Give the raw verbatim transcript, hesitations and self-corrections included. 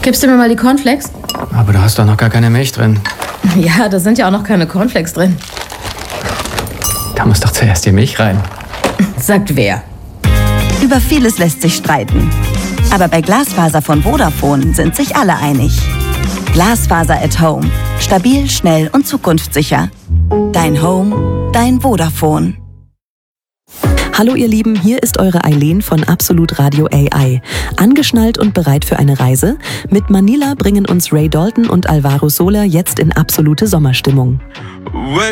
Gibst du mir mal die Cornflakes? Aber du hast doch noch gar keine Milch drin. Ja, da sind ja auch noch keine Cornflakes drin. Da muss doch zuerst die Milch rein. Sagt wer? Über vieles lässt sich streiten. Aber bei Glasfaser von Vodafone sind sich alle einig. Glasfaser at Home. Stabil, schnell und zukunftssicher. Dein Home, dein Vodafone. Hallo ihr Lieben, hier ist eure Eileen von Absolut Radio A I. Angeschnallt und bereit für eine Reise? Mit Manila bringen uns Ray Dalton und Alvaro Soler jetzt in absolute Sommerstimmung.